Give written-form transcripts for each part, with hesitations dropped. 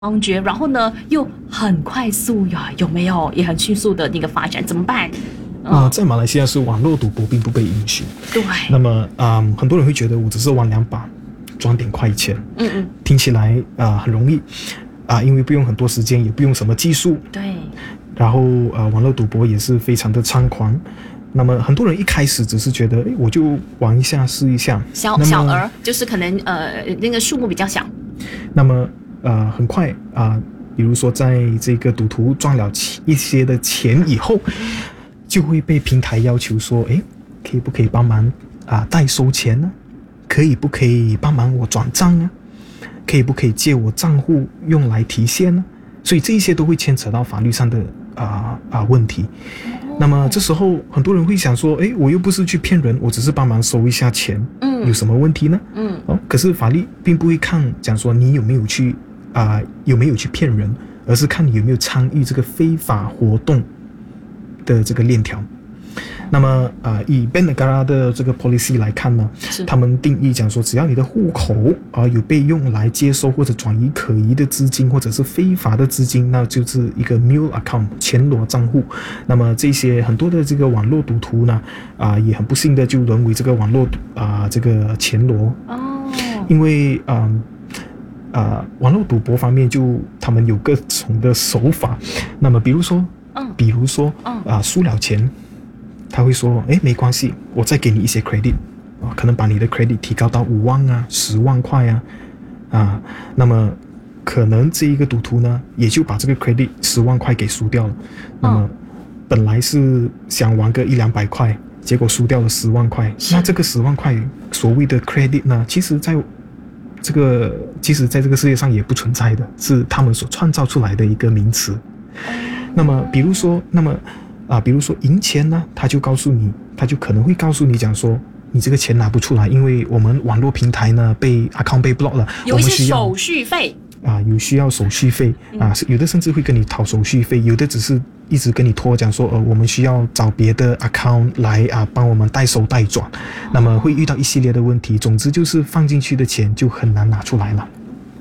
猖獗，然后呢又很快速呀，有没有？也很迅速的那个发展，怎么办？ 在马来西亚是网络赌博并不被允许。 对。 那么很多人会觉得我只是玩2把，赚点快钱。听起来很容易因为不用很多时间，也不用什么技术。 对。 然后网络赌博也是非常的猖狂。那么很多人一开始只是觉得，我就玩一下试一下， 小额，就是可能那个数目比较小。 那么很快比如说在这个赌徒赚了一些的钱以后，就会被平台要求说，可不可以帮忙代收钱呢？不可以帮忙我转账啊？不可以借我账户用来提现呢？所以这一些都会牵扯到法律上的问题。那么这时候很多人会想说，我又不是去骗人，我只是帮忙收一下钱，有什么问题呢？可是法律并不会讲说你有没有去骗人，而是看你有没有参与这个非法活动的这个链条。那么以 Bank Negara 的这个 policy 来看呢，他们定义讲说，只要你的户口有被用来接收或者转移可疑的资金或者是非法的资金，那就是一个 mule account 全裸账户。那么这些很多的这个网络赌徒呢也很不幸的就沦为这个网络这个全裸。因为网络赌博方面他们有各种的手法。那么比如说输了钱，他会说，没关系，我再给你一些 credit，可能把你的 credit 提高到5万10万块那么可能这一个赌徒呢，也就把这个 credit 10万块给输掉了。那么本来是想玩个100-200块，结果输掉了10万块。那这个10万块所谓的 credit 呢，其实在这个世界上也不存在的，是他们所创造出来的一个名词。那么比如说赢钱呢，他就可能会告诉你讲说，你这个钱拿不出来，因为我们网络平台呢account 被 block 了， 有一些手续费有需要手续费有的甚至会跟你讨手续费，有的只是一直跟你拖讲说我们需要找别的 account 来帮我们代收代转，那么会遇到一系列的问题。总之就是放进去的钱就很难拿出来了。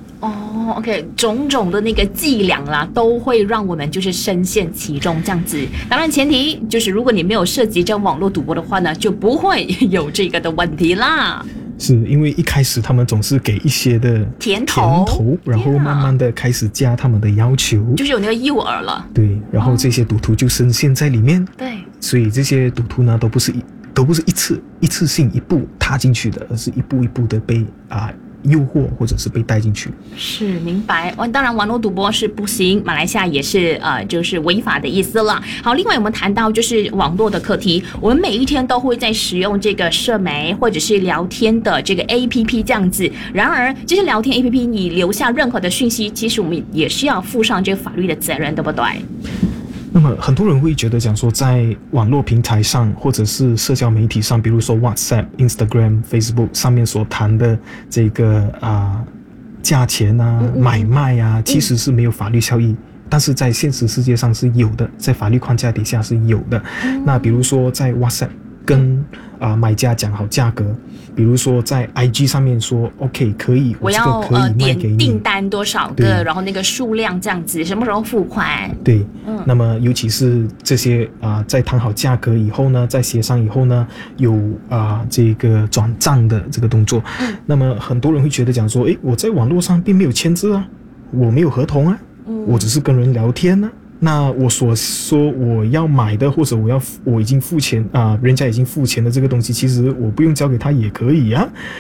OK， 种种的那个伎俩啦，都会让我们就是深陷其中这样子。当然前提就是如果你没有涉及这网络赌博的话呢，就不会有这个的问题啦。 是因为一开始他们总是给一些的甜头，然后慢慢的开始加他们的要求， 就是有那个诱饵了。 对，然后这些赌徒就深陷在里面。 对， 所以这些赌徒呢，都不是一次性一步踏进去的，而是一步一步的被诱惑或者是被带进去。 是，明白。当然网络赌博是不行，马来西亚也是就是违法的意思了。好，另外我们谈到就是网络的课题，我们每一天都会在使用这个社媒或者是聊天的这个 APP 这样子。然而这些聊天 APP 你留下任何的讯息，其实我们也是要负上这个法律的责任，对不对？ 那么很多人会觉得讲说，在网络平台上或者是社交媒体上，比如说 WhatsApp、Instagram、Facebook 上面所谈的这个价钱买卖其实是没有法律效益，但是在现实世界上是有的，在法律框架底下是有的。那比如说在 WhatsApp 跟买家讲好价格，比如说在 IG 上面说 OK 可以， 我要可以卖给你点订单多少个，然后那个数量这样子，什么时候付款？ 对，那么尤其是这些在谈好价格以后呢，在协商以后呢，有这个转账的这个动作。那么很多人会觉得讲说，我在网络上并没有签字我没有合同我只是跟人聊天那我所说我要买的，或者我已经付钱人家已经付钱的这个东西，其实我不用交给他也可以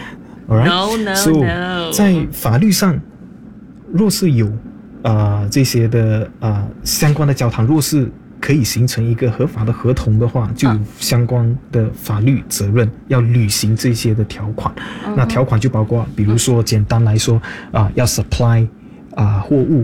Alright? No. 在法律上，若是有这些的相关的交谈，若是可以形成一个合法的合同的话，就有相关的法律责任要履行这些的条款。那条款就包括，比如说简单来说要 supply 货物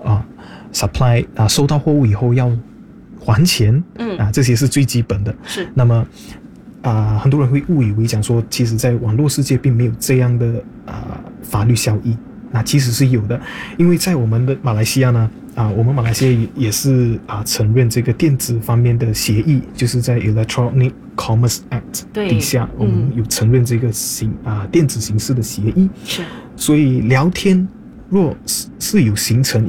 supply 收到货物以后要还钱这些是最基本的。 是。 那么很多人会误以为讲说，其实在网络世界并没有这样的法律效益。那其实是有的，因为在我们的马来西亚呢我们马来西亚也是承认这个电子方面的协议，就是在 Electronic Commerce Act 底下，我们有承认这个电子形式的协议。 是。 所以聊天若是有形成